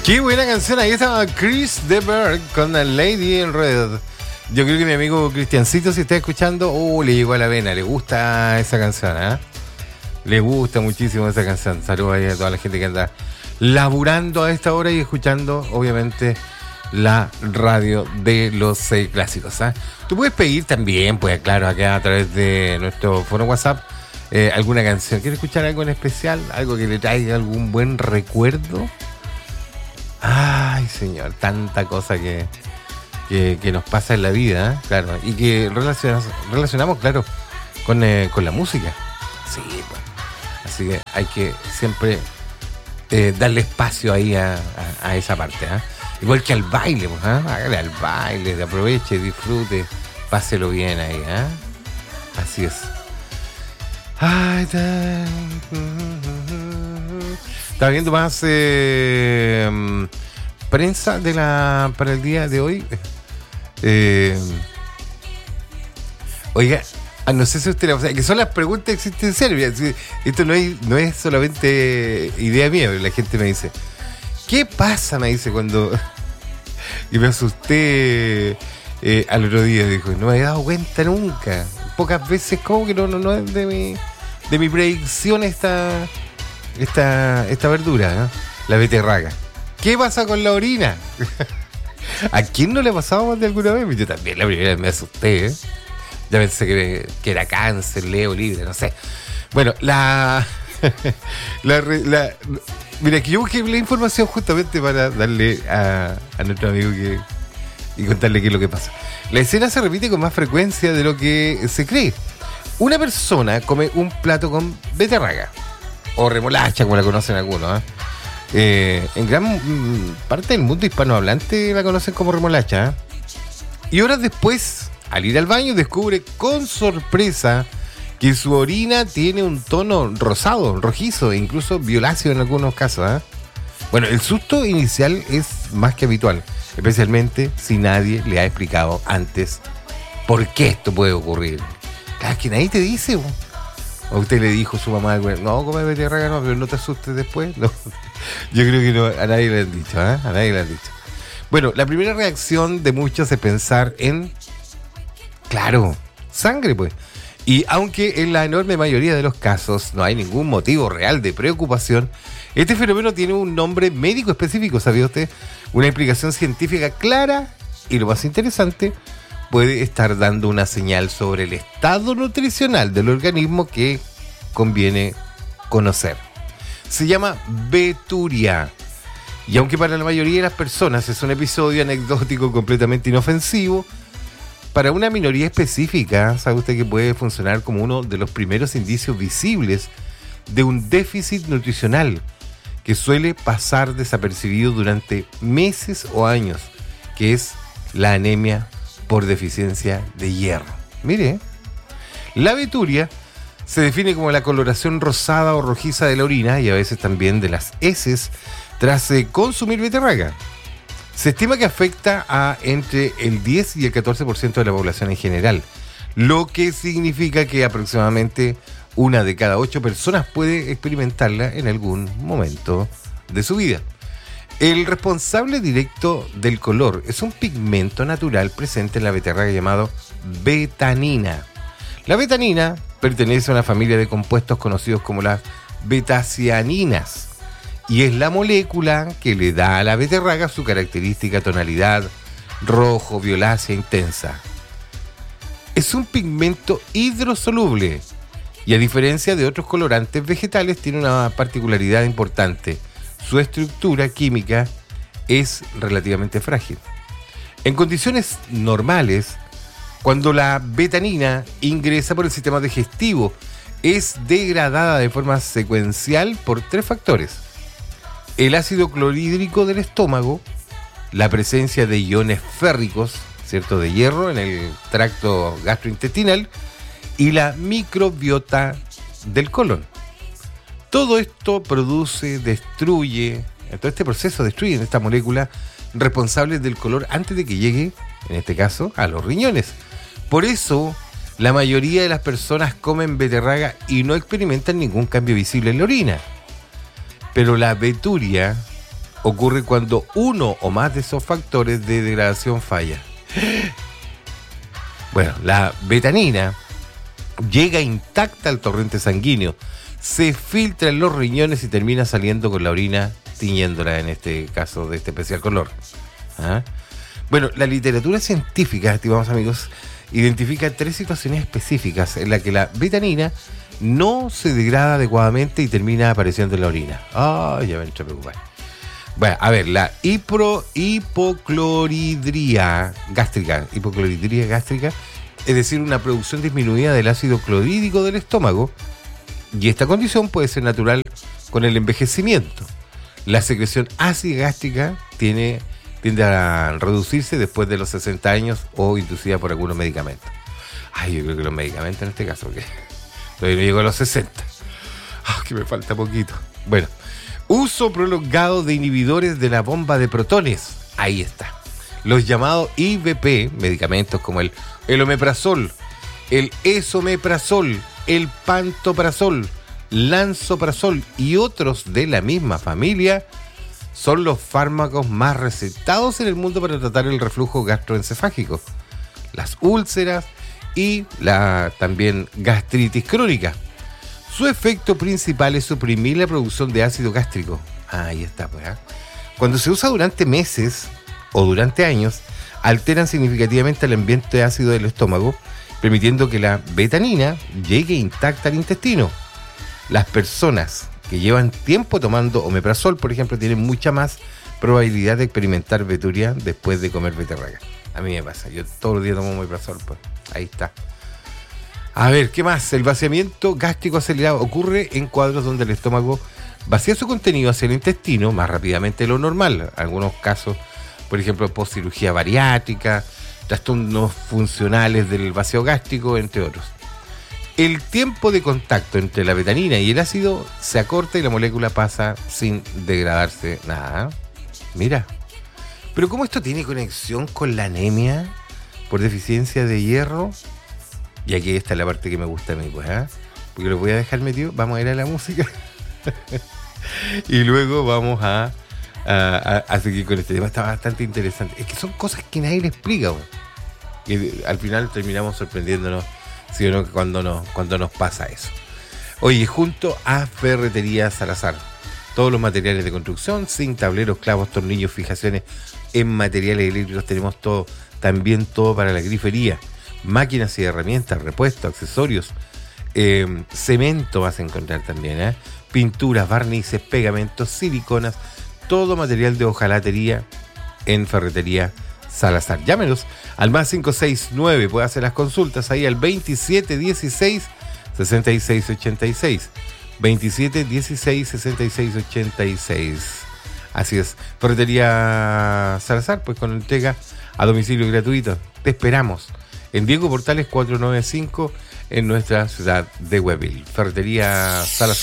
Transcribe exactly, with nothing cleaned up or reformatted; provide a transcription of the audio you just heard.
Qué buena canción. Ahí estaba Chris de Berg con la Lady in Red. Yo creo que mi amigo Cristiancito, si está escuchando, uh, le llegó a la vena. Le gusta esa canción, ¿eh? Le gusta muchísimo esa canción. Saludos ahí a toda la gente que anda laburando a esta hora y escuchando, obviamente, la radio de los eh, clásicos, ¿eh? Tú puedes pedir también, pues claro, acá a través de nuestro foro WhatsApp, eh, alguna canción. ¿Quieres escuchar algo en especial? ¿Algo que le traiga algún buen recuerdo? Ay, señor, tanta cosa que, que, que nos pasa en la vida, ¿eh? Claro, y que relacionamos, relacionamos claro, con, eh, con la música. Sí, pues. Así que hay que siempre eh, darle espacio ahí a, a, a esa parte, ¿eh? Igual que al baile, pues, ¿eh? Hágale al baile, aproveche, disfrute, páselo bien ahí, ¿eh? Así es. Ay, estaba viendo más eh, prensa de la para el día de hoy. Eh, oiga, no sé si usted, o sea, que son las preguntas existenciales. Esto no es, no es solamente idea mía, la gente me dice, ¿qué pasa? Me dice cuando y me asusté eh, al otro día, dijo, no me había dado cuenta nunca. Pocas veces, como que no, no, no es de mi de mi predicción esta esta esta verdura, ¿no? La beterraga. ¿Qué pasa con la orina? ¿A quién no le pasaba más de alguna vez? Yo también la primera vez me asusté, ¿eh? Ya pensé que, que era cáncer, Leo libre, no sé. Bueno, la, la, la mira, que yo busqué la información justamente para darle a, a nuestro amigo que y contarle qué es lo que pasa. La escena se repite con más frecuencia de lo que se cree. Una persona come un plato con beterraga o remolacha, como la conocen algunos, ¿eh? Eh, en gran mm, parte del mundo hispanohablante la conocen como remolacha, ¿eh? Y horas después, al ir al baño, descubre con sorpresa que su orina tiene un tono rosado, rojizo e incluso violáceo en algunos casos, ¿eh? Bueno, el susto inicial es más que habitual, especialmente si nadie le ha explicado antes por qué esto puede ocurrir. Claro, que nadie te dice, ¿no? O usted le dijo a su mamá, no, come beterraga, no, pero no te asustes después. No. Yo creo que no, a nadie le han dicho, ¿eh? A nadie le han dicho. Bueno, la primera reacción de muchos es pensar en, claro, sangre, pues. Y aunque en la enorme mayoría de los casos no hay ningún motivo real de preocupación, este fenómeno tiene un nombre médico específico, ¿sabía usted? Una explicación científica clara y, lo más interesante, puede estar dando una señal sobre el estado nutricional del organismo que conviene conocer. Se llama beturia. Y aunque para la mayoría de las personas es un episodio anecdótico completamente inofensivo, para una minoría específica, sabe usted que puede funcionar como uno de los primeros indicios visibles de un déficit nutricional que suele pasar desapercibido durante meses o años, que es la anemia por deficiencia de hierro. Mire, la beturia se define como la coloración rosada o rojiza de la orina y a veces también de las heces tras eh, consumir beterraga. Se estima que afecta a entre el diez y el catorce por ciento de la población en general, lo que significa que aproximadamente una de cada ocho personas puede experimentarla en algún momento de su vida. El responsable directo del color es un pigmento natural presente en la beterraga llamado betanina. La betanina pertenece a una familia de compuestos conocidos como las betacianinas y es la molécula que le da a la beterraga su característica tonalidad rojo, violácea, intensa. Es un pigmento hidrosoluble y, a diferencia de otros colorantes vegetales, tiene una particularidad importante. Su estructura química es relativamente frágil. En condiciones normales, cuando la betanina ingresa por el sistema digestivo, es degradada de forma secuencial por tres factores: el ácido clorhídrico del estómago, la presencia de iones férricos, ¿cierto?, de hierro en el tracto gastrointestinal, y la microbiota del colon. Todo esto produce, destruye, todo este proceso destruye esta molécula responsable del color antes de que llegue, en este caso, a los riñones. Por eso, la mayoría de las personas comen beterraga y no experimentan ningún cambio visible en la orina. Pero la beturia ocurre cuando uno o más de esos factores de degradación falla. Bueno, la betanina llega intacta al torrente sanguíneo, se filtra en los riñones y termina saliendo con la orina, tiñéndola en este caso de este especial color. ¿Ah? Bueno, la literatura científica, estimados amigos, identifica tres situaciones específicas en las que la betanina no se degrada adecuadamente y termina apareciendo en la orina. Ah, ya me entré a preocupar. Bueno, a ver, la hipro, hipocloridría gástrica, hipocloridría gástrica, es decir, una producción disminuida del ácido clorhídrico del estómago, y esta condición puede ser natural con el envejecimiento. La secreción ácida gástrica tiene, tiende a reducirse después de los sesenta años o inducida por algunos medicamentos. Ay, yo creo que los medicamentos en este caso, que todavía no llego a los sesenta. Ah, que me falta poquito. Bueno, uso prolongado de inhibidores de la bomba de protones. Ahí está. Los llamados I V P, medicamentos como el, el omeprazol, el esomeprazol, el pantoprazol, lansoprazol y otros de la misma familia, son los fármacos más recetados en el mundo para tratar el reflujo gastroencefálico, las úlceras y la también gastritis crónica. Su efecto principal es suprimir la producción de ácido gástrico. Ahí está, pues. ¿eh? Cuando se usa durante meses o durante años, alteran significativamente el ambiente ácido del estómago, permitiendo que la betanina llegue intacta al intestino. Las personas que llevan tiempo tomando omeprazol, por ejemplo, tienen mucha más probabilidad de experimentar veturia después de comer beterraga. A mí me pasa, yo todos los días tomo omeprazol, pues ahí está. A ver, ¿qué más? El vaciamiento gástrico acelerado ocurre en cuadros donde el estómago vacía su contenido hacia el intestino más rápidamente de lo normal. En algunos casos, por ejemplo, postcirugía bariátrica, trastornos funcionales del vacío gástrico, entre otros. El tiempo de contacto entre la betanina y el ácido se acorta y la molécula pasa sin degradarse nada. Mira, pero ¿cómo esto tiene conexión con la anemia por deficiencia de hierro? Y aquí está la parte que me gusta a mí, pues, ¿eh? Porque lo voy a dejar metido, vamos a ir a la música y luego vamos a, a, a, a seguir con este tema. Está bastante interesante. Es que son cosas que nadie le explica, güey. Y al final terminamos sorprendiéndonos, ¿sí o no?, cuando nos, cuando nos pasa eso. Oye, junto a Ferretería Salazar, todos los materiales de construcción, zinc, tableros, clavos, tornillos, fijaciones en materiales eléctricos, tenemos todo, también todo para la grifería, máquinas y herramientas, repuestos, accesorios, eh, cemento vas a encontrar también, ¿eh? Pinturas, barnices, pegamentos, siliconas, todo material de hojalatería en Ferretería Salazar. Llámenos al más cinco seis nueve, puede hacer las consultas ahí al veintisiete dieciséis sesenta y seis ochenta y seis. veintisiete dieciséis sesenta y seis ochenta y seis. Así es, Ferretería Salazar, pues con entrega a domicilio gratuito. Te esperamos en Diego Portales cuatrocientos noventa y cinco en nuestra ciudad de Hueville. Ferretería Salazar.